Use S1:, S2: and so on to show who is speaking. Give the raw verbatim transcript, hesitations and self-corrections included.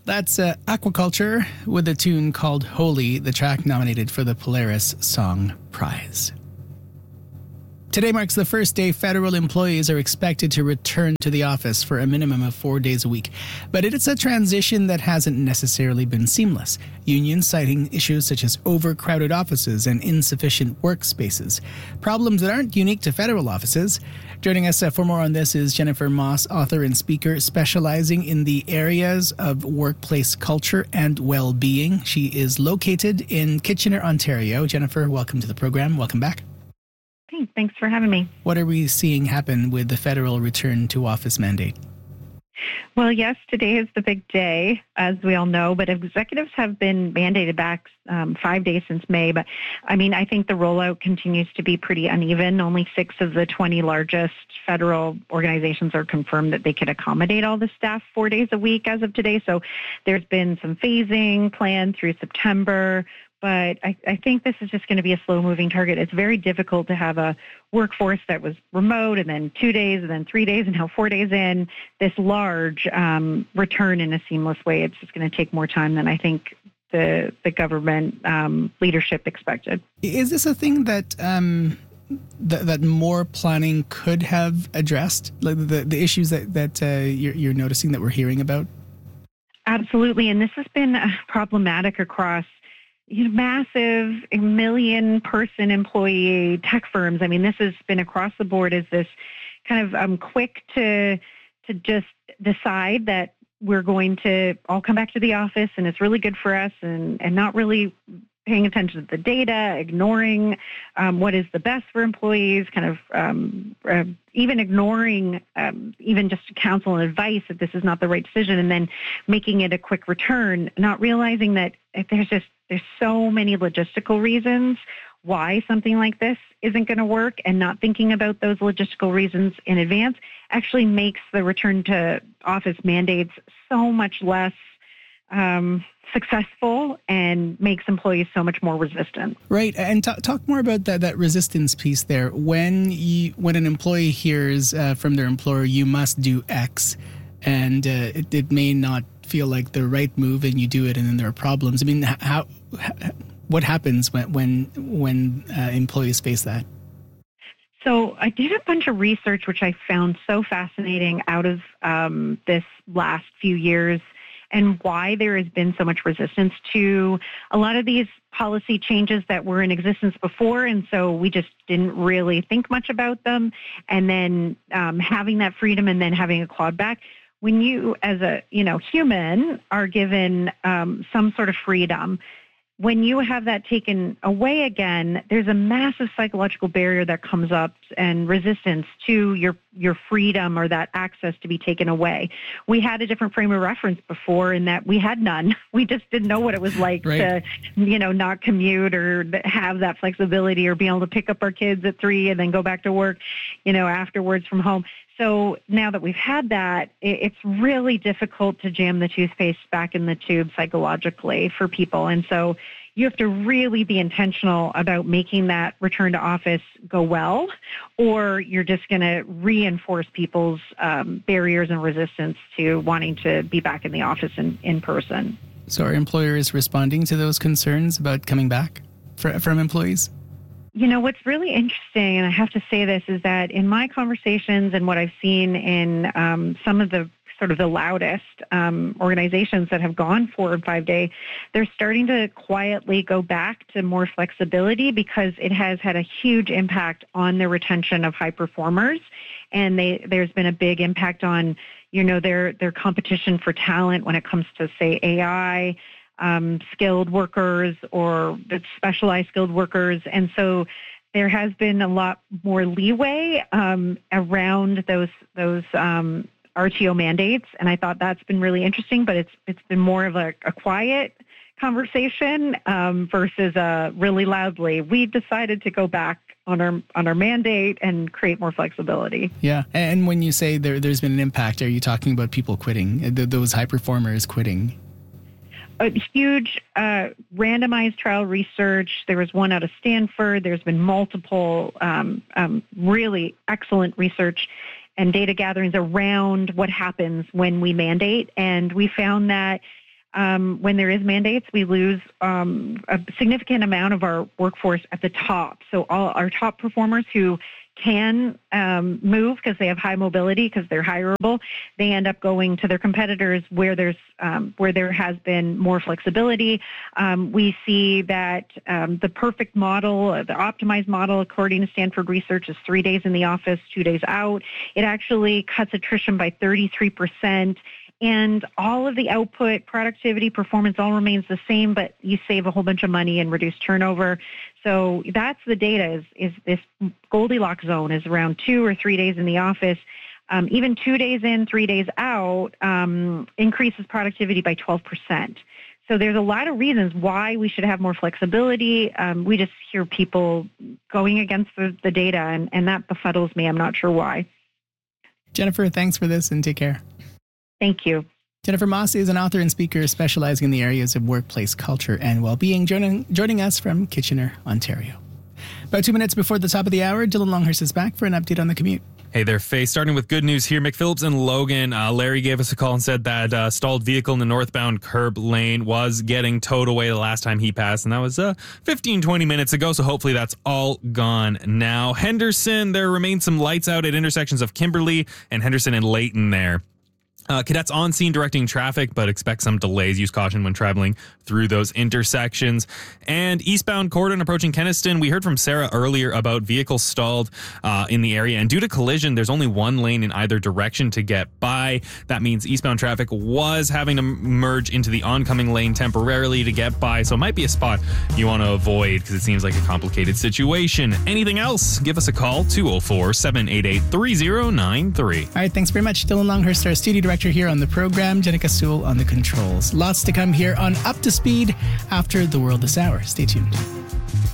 S1: That's uh, Aquaculture with a tune called Holy, the track nominated for the Polaris Song Prize. Today marks the first day federal employees are expected to return to the office for a minimum of four days a week. But it's a transition that hasn't necessarily been seamless. Unions citing issues such as overcrowded offices and insufficient workspaces. Problems that aren't unique to federal offices. Joining us uh, for more on this is Jennifer Moss, author and speaker specializing in the areas of workplace culture and well-being. She is located in Kitchener, Ontario. Jennifer, welcome to the program. Welcome back.
S2: Hey, thanks for having me.
S1: What are we seeing happen with the federal return to office mandate?
S2: Well, yes, today is the big day, as we all know, but executives have been mandated back um, five days since May. But, I mean, I think the rollout continues to be pretty uneven. Only six of the twenty largest federal organizations are confirmed that they could accommodate all the staff four days a week as of today. So there's been some phasing planned through September. But I, I think this is just going to be a slow-moving target. It's very difficult to have a workforce that was remote and then two days and then three days and now four days in, this large um, return in a seamless way. It's just going to take more time than I think the the government um, leadership expected.
S1: Is this a thing that um, th- that more planning could have addressed, like the, the issues that, that uh, you're, you're noticing that we're hearing about?
S2: Absolutely, and this has been uh, problematic across you know, massive million-person employee tech firms. I mean, this has been across the board as this kind of um, quick to to just decide that we're going to all come back to the office and it's really good for us and, and not really paying attention to the data, ignoring um, what is the best for employees, kind of um, uh, even ignoring um, even just counsel and advice that this is not the right decision, and then making it a quick return, not realizing that if there's just there's so many logistical reasons why something like this isn't going to work, and not thinking about those logistical reasons in advance actually makes the return to office mandates so much less um, successful and makes employees so much more resistant.
S1: Right, and t- talk more about that, that resistance piece there. When you, when an employee hears uh, from their employer, you must do X, and uh, it, it may not feel like the right move, and you do it, and then there are problems. I mean, how, how what happens when when when uh, employees face that?
S2: So I did a bunch of research, which I found so fascinating out of um, this last few years, and why there has been so much resistance to a lot of these policy changes that were in existence before, and so we just didn't really think much about them. And then um, having that freedom and then having a clawback. When you, as a you know human, are given um, some sort of freedom, when you have that taken away again, there's a massive psychological barrier that comes up and resistance to your your freedom or that access to be taken away. We had a different frame of reference before in that we had none. We just didn't know what it was like right. to, you know, not commute or have that flexibility or be able to pick up our kids at three and then go back to work, you know, afterwards from home. So now that we've had that, it's really difficult to jam the toothpaste back in the tube psychologically for people. And so you have to really be intentional about making that return to office go well, or you're just going to reinforce people's um, barriers and resistance to wanting to be back in the office in, in person.
S1: So are employers responding to those concerns about coming back for, from employees?
S2: You know, what's really interesting, and I have to say this, is that in my conversations and what I've seen in um, some of the sort of the loudest um, organizations that have gone four and five day, they're starting to quietly go back to more flexibility because it has had a huge impact on the retention of high performers. And they, there's been a big impact on, you know, their, their competition for talent when it comes to, say, A I, Um, skilled workers or specialized skilled workers. And so there has been a lot more leeway um, around those those um, R T O mandates. And I thought that's been really interesting, but it's it's been more of a, a quiet conversation um, versus a really loudly, we decided to go back on our on our mandate and create more flexibility.
S1: Yeah. And when you say there, there's been an impact, are you talking about people quitting, those high performers quitting?
S2: A huge uh, randomized trial research. There was one out of Stanford. There's been multiple um, um, really excellent research and data gatherings around what happens when we mandate. And we found that um, when there is mandates, we lose um, a significant amount of our workforce at the top. So all our top performers who can um, move because they have high mobility, because they're hireable, they end up going to their competitors where there's um, where there has been more flexibility. Um, we see that um, the perfect model, the optimized model, according to Stanford research, is three days in the office, two days out. It actually cuts attrition by thirty-three percent. And all of the output, productivity, performance all remains the same, but you save a whole bunch of money and reduce turnover. So that's the data, is, is this Goldilocks zone is around two or three days in the office. Um, even two days in, three days out um, increases productivity by twelve percent. So there's a lot of reasons why we should have more flexibility. Um, we just hear people going against the, the data, and, and that befuddles me. I'm not sure why.
S1: Jennifer, thanks for this, and take care.
S2: Thank you.
S1: Jennifer Moss is an author and speaker specializing in the areas of workplace culture and well-being, joining, joining us from Kitchener, Ontario. About two minutes before the top of the hour, Dylan Longhurst is back for an update on the commute.
S3: Hey there, Faye. Starting with good news here. McPhillips and Logan. Uh, Larry gave us a call and said that uh, stalled vehicle in the northbound curb lane was getting towed away the last time he passed, and that was uh, fifteen, twenty minutes ago, so hopefully that's all gone now. Henderson, there remain some lights out at intersections of Kimberly and Henderson and Layton there. Uh, cadets on scene directing traffic, but expect some delays. Use caution when traveling through those intersections. And eastbound Cordon approaching Kenniston, we heard from Sarah earlier about vehicles stalled uh, in the area. And due to collision, there's only one lane in either direction to get by. That means eastbound traffic was having to merge into the oncoming lane temporarily to get by. So it might be a spot you want to avoid because it seems like a complicated situation. Anything else? Give us a call, two oh four, seven eight eight, three oh nine three.
S1: All right, thanks very much. Dylan Longhurst, our studio director here on the program, Jenica Sewell on the controls. Lots to come here on Up to Speed after the World This Hour. Stay tuned.